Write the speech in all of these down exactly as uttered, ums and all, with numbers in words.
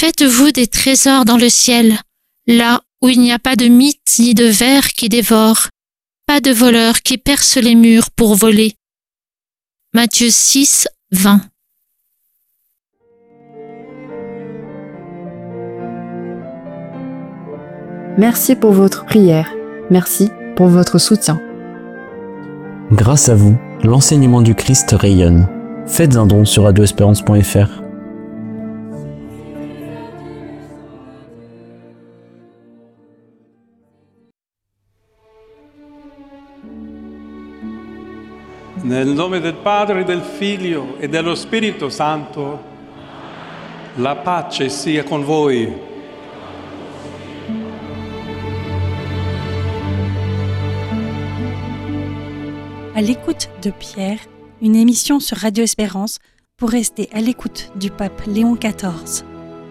Faites-vous des trésors dans le ciel, là où il n'y a pas de mythe ni de ver qui dévore, pas de voleur qui perce les murs pour voler. Matthieu six, vingt. Merci pour votre prière. Merci pour votre soutien. Grâce à vous, l'enseignement du Christ rayonne. Faites un don sur radio espérance point f r. Nel nome del Padre, del Figlio e dello Spirito Santo, la pace sia con voi. À l'écoute de Pierre, une émission sur Radio Espérance pour rester à l'écoute du pape Léon quatorze.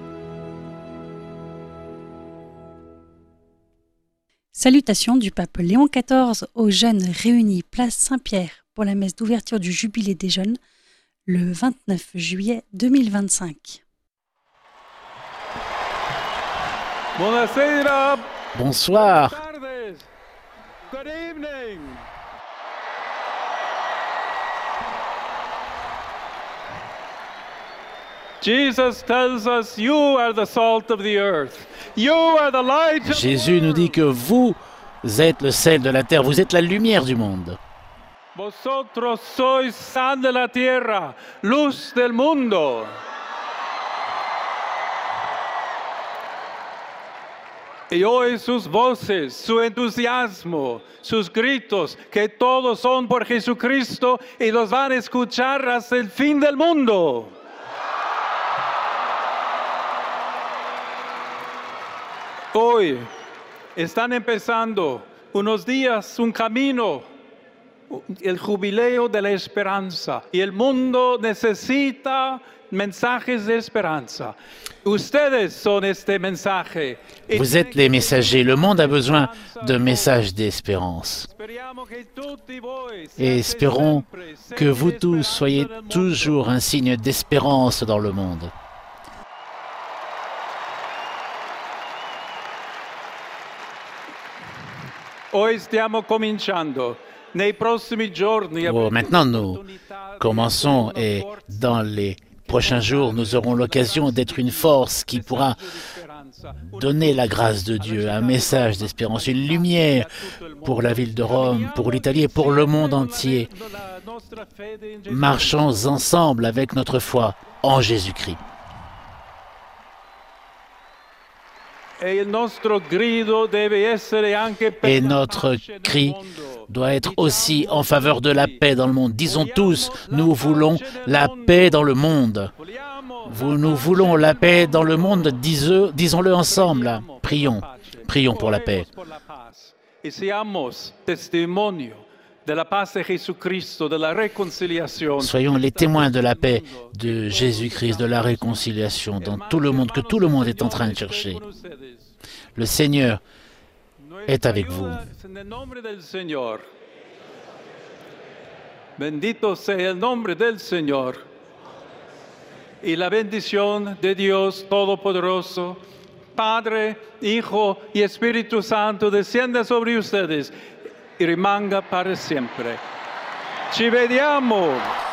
Salutations du pape Léon quatorze aux jeunes réunis place Saint-Pierre pour la messe d'ouverture du Jubilé des jeunes le vingt-neuf juillet deux mille vingt-cinq. Buonasera. Bonsoir. Good evening. Jesus tells us, you are the salt of the earth. You are the light of Jésus nous dit que vous êtes le sel de la terre, vous êtes la lumière du monde. Vosotros sois sal de la tierra, luz del mundo. Y hoy sus voces, su entusiasmo, sus gritos, que todos son por Jesucristo y los van a escuchar hasta el fin del mundo. Hoy están empezando unos días, un camino, el jubileo de la esperanza. Y el mundo necesita mensajes de esperanza. Ustedes son este mensaje. Vous êtes les messagers. Le monde a besoin de messages d'espérance. Et espérons que vous tous soyez toujours un signe d'espérance dans le monde. Hoy stiamo cominciando. Nei prossimi giorni Oh, maintenant, nous commençons et dans les prochains jours, nous aurons l'occasion d'être une force qui pourra donner la grâce de Dieu, un message d'espérance, une lumière pour la ville de Rome, pour l'Italie et pour le monde entier. Marchons ensemble avec notre foi en Jésus-Christ. Et notre cri doit être aussi en faveur de la paix dans le monde. Disons tous, nous voulons la paix dans le monde. Vous, nous voulons la paix dans le monde, disons, disons-le ensemble. Prions, prions pour la paix. Soyons les témoins de la paix de Jésus-Christ, de la réconciliation dans tout le monde, que tout le monde est en train de chercher. Le Seigneur est avec vous. Bendito sea el nombre del Señor. Y la bendición de Dios Todopoderoso, Padre, Hijo y Espíritu Santo, descienda sobre ustedes y rimanga para siempre. Ci vediamo.